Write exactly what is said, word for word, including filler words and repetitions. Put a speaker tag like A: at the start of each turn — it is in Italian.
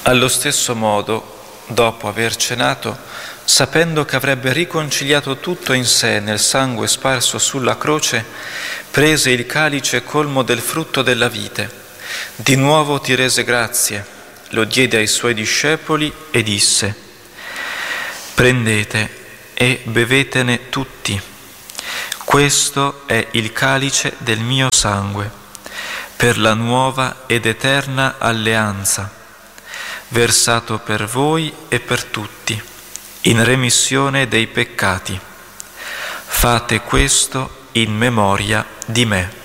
A: Allo stesso modo, dopo aver cenato, sapendo che avrebbe riconciliato tutto in sé nel sangue sparso sulla croce, prese il calice colmo del frutto della vite. Di nuovo ti rese grazie, lo diede ai suoi discepoli e disse: prendete e bevetene tutti. Questo è il calice del mio sangue, per la nuova ed eterna alleanza, versato per voi e per tutti, in remissione dei peccati. Fate questo in memoria di me.